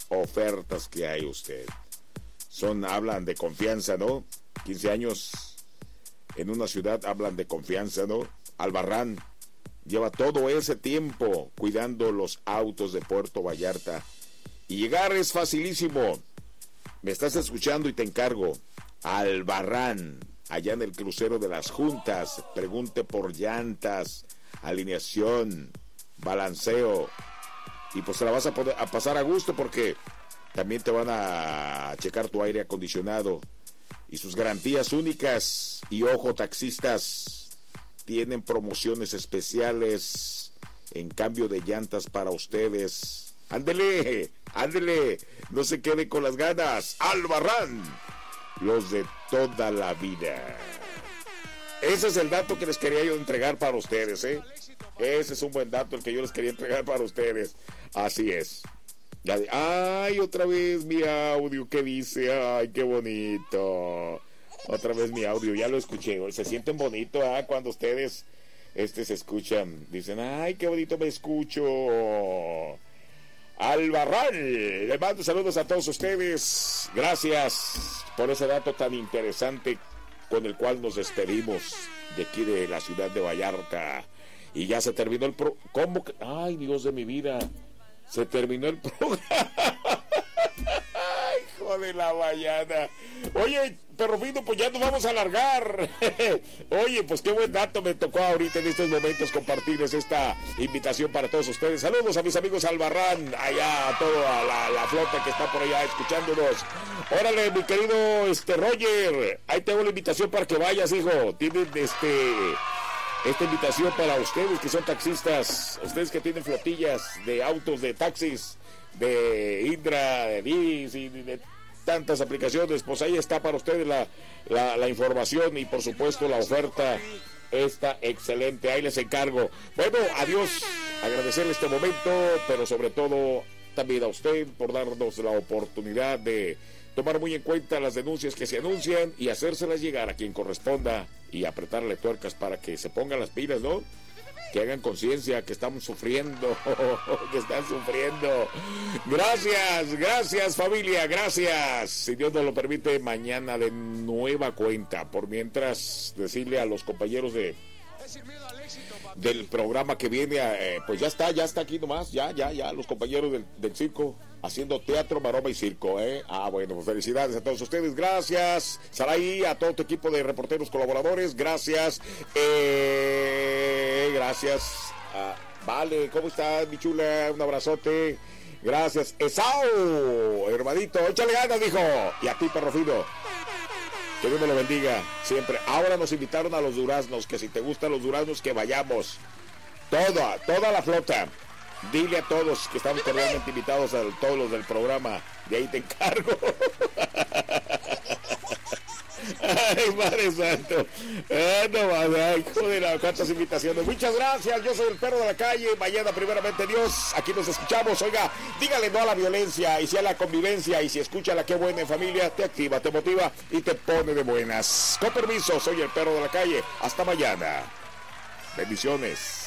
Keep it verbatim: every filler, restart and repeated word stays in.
ofertas que hay usted. Son, hablan de confianza, ¿no? quince años en una ciudad, hablan de confianza, ¿no? Albarrán lleva todo ese tiempo cuidando los autos de Puerto Vallarta. Y llegar es facilísimo. Me estás escuchando y te encargo. Albarrán, allá en el crucero de las Juntas. Pregunte por llantas, alineación, balanceo. Y pues te la vas a, poder, a pasar a gusto porque también te van a checar tu aire acondicionado. Y sus garantías únicas. Y ojo, taxistas, tienen promociones especiales en cambio de llantas para ustedes. Ándele, ándele, no se quede con las ganas. Albarrán, los de toda la vida. Ese es el dato que les quería yo entregar para ustedes, ¿eh? Ese es un buen dato el que yo les quería entregar para ustedes. Así es. Ya de, ay, otra vez mi audio, ¿qué dice? Ay, qué bonito. Otra vez mi audio, ya lo escuché. Se sienten bonito, ¿eh? Cuando ustedes este, se escuchan. Dicen, ay, qué bonito me escucho. Albarrán, le mando saludos a todos ustedes. Gracias por ese dato tan interesante con el cual nos despedimos de aquí de la ciudad de Vallarta. Y ya se terminó el pro... ¿Cómo que? Ay, Dios de mi vida. Se terminó el programa. Ay, hijo de la mañana. Oye, perro fino, pues ya nos vamos a alargar. Oye, pues qué buen dato me tocó ahorita en estos momentos compartirles esta invitación para todos ustedes. Saludos a mis amigos Albarrán, allá a toda la, la flota que está por allá escuchándonos. Órale, mi querido este Roger, ahí tengo la invitación para que vayas, hijo. Tienen este... esta invitación para ustedes que son taxistas, ustedes que tienen flotillas de autos, de taxis, de Indra, de Dis y de tantas aplicaciones, pues ahí está para ustedes la, la, la información y por supuesto la oferta está excelente, ahí les encargo. Bueno, adiós, agradecerle este momento, pero sobre todo también a usted por darnos la oportunidad de tomar muy en cuenta las denuncias que se anuncian y hacérselas llegar a quien corresponda y apretarle tuercas para que se pongan las pilas, ¿no? Que hagan conciencia que estamos sufriendo, que están sufriendo. Gracias, gracias familia, gracias. Si Dios nos lo permite, mañana de nueva cuenta. Por mientras, decirle a los compañeros de del programa que viene, eh, pues ya está, ya está aquí nomás, ya, ya, ya, los compañeros del, del circo, haciendo teatro, maroma y circo, ¿eh? Ah, bueno, pues felicidades a todos ustedes, gracias, Saraí, a todo tu equipo de reporteros colaboradores, gracias, eh, gracias, ah, vale, ¿cómo estás, mi chula? Un abrazote, gracias, Esau, hermanito, échale ganas, dijo, y a ti, perro fino. Que Dios me lo bendiga siempre. Ahora nos invitaron a los duraznos, que si te gustan los duraznos, que vayamos. Toda, toda la flota. Dile a todos que estamos cordialmente invitados, a todos los del programa. De ahí te encargo. Ay, Padre Santo. Ay, no, ay, joder, cuántas invitaciones. Muchas gracias. Yo soy el perro de la calle. Mañana, primeramente Dios, aquí nos escuchamos. Oiga, dígale no a la violencia y sí a la convivencia. Y si escucha la qué buena en familia, te activa, te motiva y te pone de buenas. Con permiso, soy el perro de la calle. Hasta mañana. Bendiciones.